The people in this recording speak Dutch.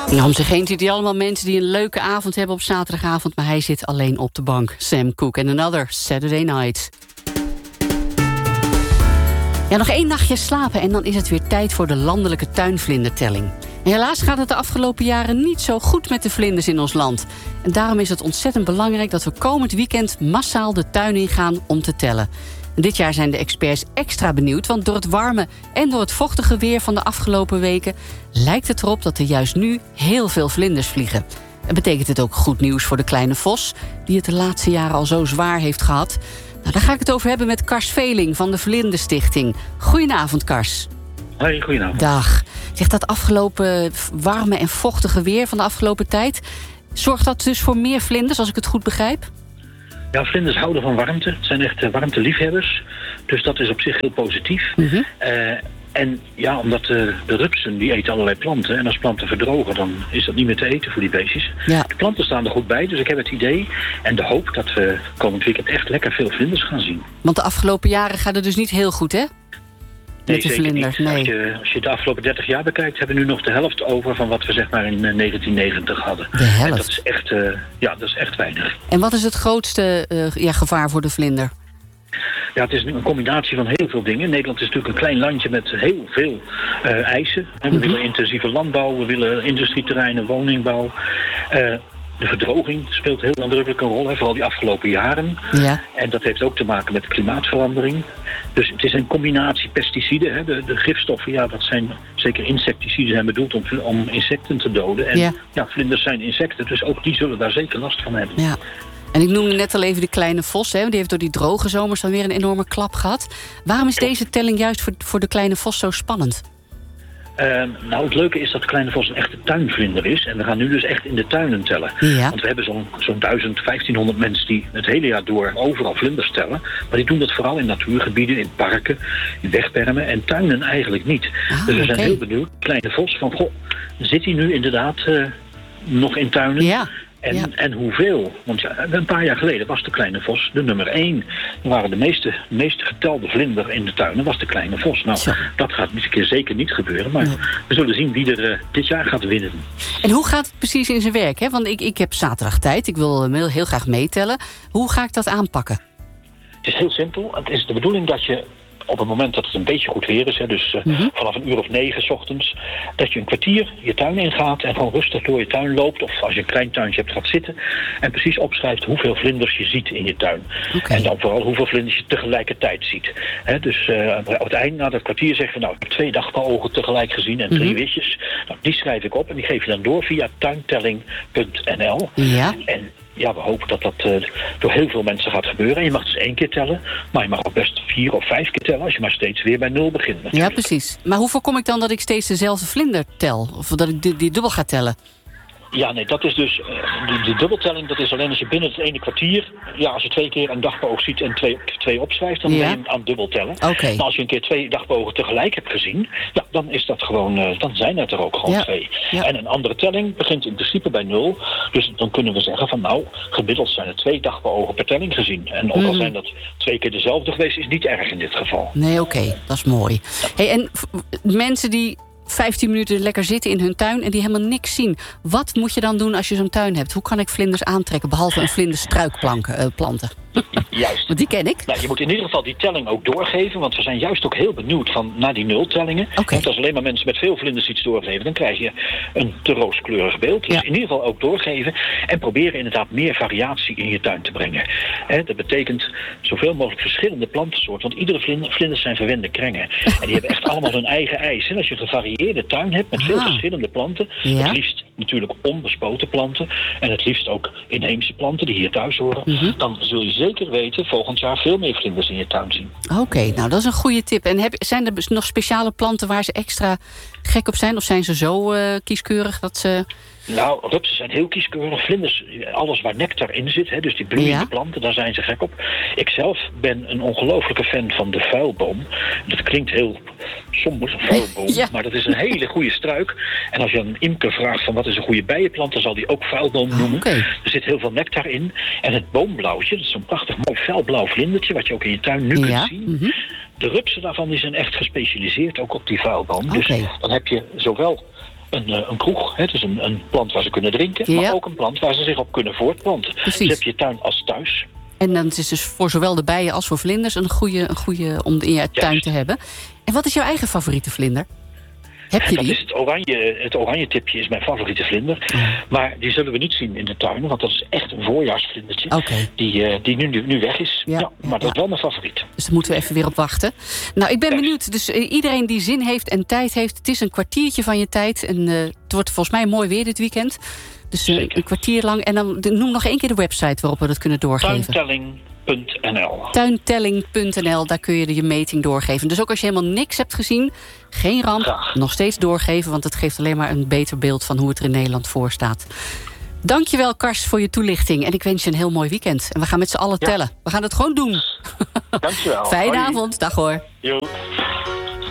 Nou, om zich heen ziet hij allemaal mensen die een leuke avond hebben op zaterdagavond, maar hij zit alleen op de bank. Sam Cooke en Another Saturday Night. Ja, nog 1 nachtje slapen en dan is het weer tijd voor de landelijke tuinvlindertelling. En helaas gaat het de afgelopen jaren niet zo goed met de vlinders in ons land. En daarom is het ontzettend belangrijk dat we komend weekend massaal de tuin ingaan om te tellen. En dit jaar zijn de experts extra benieuwd, want door het warme en door het vochtige weer van de afgelopen weken lijkt het erop dat er juist nu heel veel vlinders vliegen. En betekent het ook goed nieuws voor de kleine vos, die het de laatste jaren al zo zwaar heeft gehad? Nou, daar ga ik het over hebben met Kars Veling van de Vlinderstichting. Goedenavond, Kars. Hoi, goedenavond. Dag. Zeg, dat afgelopen warme en vochtige weer van de afgelopen tijd, zorgt dat dus voor meer vlinders, als ik het goed begrijp? Ja, vlinders houden van warmte. Het zijn echt warmteliefhebbers. Dus dat is op zich heel positief. Mm-hmm. En ja, omdat de rupsen, die eten allerlei planten. En als planten verdrogen, dan is dat niet meer te eten voor die beestjes. Ja. De planten staan er goed bij, dus ik heb het idee en de hoop dat we komend weekend echt lekker veel vlinders gaan zien. Want de afgelopen jaren gaat het dus niet heel goed, hè? Nee, zeker niet. Als je de afgelopen 30 jaar bekijkt, hebben we nu nog de helft over van wat we zeg maar in 1990 hadden. De helft? En dat is echt weinig. En wat is het grootste gevaar voor de vlinder? Ja, het is een combinatie van heel veel dingen. Nederland is natuurlijk een klein landje met heel veel eisen. We willen intensieve landbouw, we willen industrieterreinen, woningbouw. De verdroging speelt heel nadrukkelijk een rol, vooral die afgelopen jaren. Ja. En dat heeft ook te maken met klimaatverandering. Dus het is een combinatie pesticiden. De gifstoffen, ja, dat zijn zeker insecticiden, zijn bedoeld om insecten te doden. En ja, vlinders zijn insecten, dus ook die zullen daar zeker last van hebben. Ja. En ik noemde net al even de kleine vos, hè? Die heeft door die droge zomers dan weer een enorme klap gehad. Waarom is deze telling juist voor de kleine vos zo spannend? Nou, het leuke is dat de kleine vos een echte tuinvlinder is. En we gaan nu dus echt in de tuinen tellen. Ja. Want we hebben zo'n 1500 mensen die het hele jaar door overal vlinders tellen. Maar die doen dat vooral in natuurgebieden, in parken, in wegbermen en tuinen eigenlijk niet. Dus we zijn heel benieuwd. Kleine vos, van goh, zit hij nu inderdaad nog in tuinen? Ja. En hoeveel? Want ja, een paar jaar geleden was de kleine vos de nummer 1. Er waren de meeste getelde vlinder in de tuinen, was de kleine vos. Nou, dat gaat dit keer zeker niet gebeuren. Maar we zullen zien wie er dit jaar gaat winnen. En hoe gaat het precies in zijn werk? Hè? Want ik heb zaterdag tijd. Ik wil heel graag meetellen. Hoe ga ik dat aanpakken? Het is heel simpel. Het is de bedoeling dat je op het moment dat het een beetje goed weer is, hè, dus vanaf 9:00 's ochtends, dat je een kwartier je tuin ingaat en gewoon rustig door je tuin loopt. Of als je een klein tuintje hebt, gaat zitten en precies opschrijft hoeveel vlinders je ziet in je tuin. Okay. En dan vooral hoeveel vlinders je tegelijkertijd ziet. Hè, dus op het eind, na dat kwartier, zeggen we, nou, ik heb 2 dagpauwogen tegelijk gezien en 3 witjes. Nou, die schrijf ik op en die geef je dan door via tuintelling.nl. Ja. En ja, we hopen dat dat door heel veel mensen gaat gebeuren. En je mag dus 1 keer tellen, maar je mag ook best 4 of 5 keer tellen als je maar steeds weer bij 0 begint. Natuurlijk. Ja, precies. Maar hoe voorkom ik dan dat ik steeds dezelfde vlinder tel? Of dat ik die dubbel ga tellen? Ja, nee, dat is dus die dubbeltelling, dat is alleen als je binnen het ene kwartier, ja, als je 2 keer een dagboog ziet en 2 opschrijft, dan ben je aan het dubbeltellen. Okay. Maar als je een keer 2 dagbogen tegelijk hebt gezien, ja, dan is dat gewoon, dan zijn het er ook gewoon 2. Ja. En een andere telling begint in principe bij 0. Dus dan kunnen we zeggen van nou, gemiddeld zijn er 2 dagbogen per telling gezien. En ook al zijn dat 2 keer dezelfde geweest, is niet erg in dit geval. Nee, oké, dat is mooi. Hey, en mensen die 15 minuten lekker zitten in hun tuin en die helemaal niks zien. Wat moet je dan doen als je zo'n tuin hebt? Hoe kan ik vlinders aantrekken, behalve een vlinderstruikplanten? Juist. Want die ken ik. Nou, je moet in ieder geval die telling ook doorgeven, want we zijn juist ook heel benieuwd naar die nultellingen. Okay. Want als alleen maar mensen met veel vlinders iets doorgeven, dan krijg je een te rooskleurig beeld. Dus in ieder geval ook doorgeven en proberen inderdaad meer variatie in je tuin te brengen. Dat betekent zoveel mogelijk verschillende plantensoorten, want iedere vlinders zijn verwende krengen. En die hebben echt allemaal hun eigen eisen. Als je een gevarieerde tuin hebt met veel verschillende planten, het liefst natuurlijk onbespoten planten en het liefst ook inheemse planten die hier thuis horen, dan zul je zeker weten volgend jaar veel meer vlinders in je tuin zien. Oké, nou dat is een goede tip. En zijn er nog speciale planten waar ze extra gek op zijn? Of zijn ze zo kieskeurig dat ze... Nou, rupsen zijn heel kieskeurig. Vlinders, alles waar nectar in zit, hè, dus die bloeiende planten, daar zijn ze gek op. Ik zelf ben een ongelofelijke fan van de vuilboom. Dat klinkt heel somber, een vuilboom, maar dat is een hele goede struik. En als je een imker vraagt van wat is een goede bijenplant, dan zal die ook vuilboom noemen. Okay. Er zit heel veel nectar in. En het boomblauwtje, dat is zo'n prachtig mooi felblauw vlindertje, wat je ook in je tuin nu kunt zien. De rupsen daarvan die zijn echt gespecialiseerd ook op die vuilboom. Dus dan heb je zowel een kroeg. Hè? Dus een plant waar ze kunnen drinken. Ja. Maar ook een plant waar ze zich op kunnen voortplanten. Precies. Dus heb je tuin als thuis. En dan is het dus voor zowel de bijen als voor vlinders een goede om in je tuin te hebben. En wat is jouw eigen favoriete vlinder? Heb je dat die? is het oranje tipje is mijn favoriete vlinder. Maar die zullen we niet zien in de tuin. Want dat is echt een voorjaarsvlindertje. Okay. Die nu weg is. Maar dat is wel mijn favoriet. Dus daar moeten we even weer op wachten. Nou, ik ben benieuwd. Dus iedereen die zin heeft en tijd heeft. Het is een kwartiertje van je tijd. En het wordt volgens mij mooi weer dit weekend. Dus een kwartier lang. En dan noem nog 1 keer de website waarop we dat kunnen doorgeven. Tuintelling.nl, daar kun je je meting doorgeven. Dus ook als je helemaal niks hebt gezien, geen ramp, graag. Nog steeds doorgeven, want het geeft alleen maar een beter beeld van hoe het er in Nederland voor staat. Dankjewel, Kars, voor je toelichting. En ik wens je een heel mooi weekend. En we gaan met z'n allen tellen. We gaan het gewoon doen. Dankjewel. Fijne avond. Dag hoor. Jo.